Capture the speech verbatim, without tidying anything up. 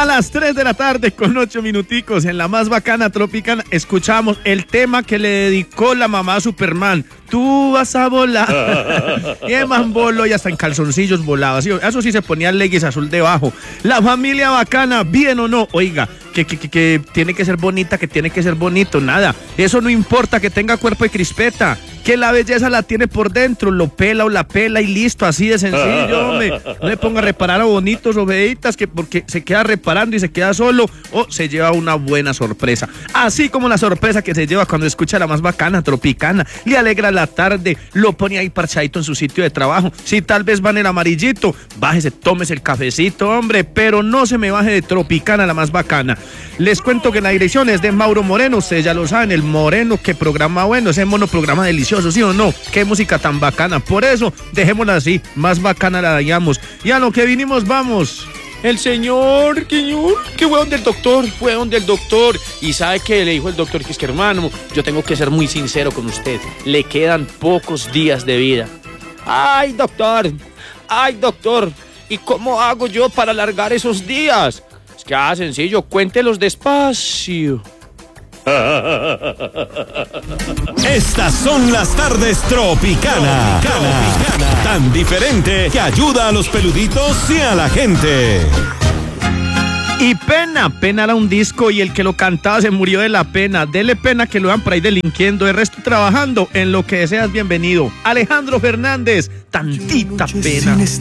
A las tres de la tarde con ocho minuticos en la más bacana Tropicana escuchamos el tema que le dedicó la mamá a Superman. Tú vas a volar. Y el man voló y hasta en calzoncillos volaba. Así, eso sí se ponía leggings azul debajo. La familia bacana, bien o no. Oiga, que, que, que, que tiene que ser bonita, que tiene que ser bonito. Nada, eso no importa, que tenga cuerpo de crispeta. Que la belleza la tiene por dentro, lo pela o la pela y listo, así de sencillo, hombre. No le ponga a reparar a bonitos o feitas, que porque se queda reparando y se queda solo o se lleva una buena sorpresa. Así como la sorpresa que se lleva cuando escucha la más bacana Tropicana, le alegra la tarde, lo pone ahí parchadito en su sitio de trabajo. Si tal vez va en el amarillito, bájese, tómese el cafecito, hombre, pero no se me baje de Tropicana, la más bacana. Les cuento que la dirección es de Mauro Moreno, ustedes ya lo saben, el Moreno, qué programa bueno, ese monoprograma delicioso, ¿sí o no? Qué música tan bacana, por eso dejémosla así, más bacana la dañamos. Y a lo que vinimos vamos. El señor, señor, que fue donde el doctor, fue donde el doctor. Y sabe que le dijo el doctor que es que hermano, yo tengo que ser muy sincero con usted, le quedan pocos días de vida. Ay, doctor, ay, doctor, ¿y cómo hago yo para alargar esos días? Es que ah, sencillo, cuéntelos despacio. Estas son las tardes Tropicana. Tropicana. Tropicana. Tan diferente que ayuda a los peluditos y a la gente. Y pena, pena era un disco y el que lo cantaba se murió de la pena. Dele pena que lo vean por ahí delinquiendo, el resto trabajando. En lo que deseas, bienvenido. Alejandro Fernández, tantita pena.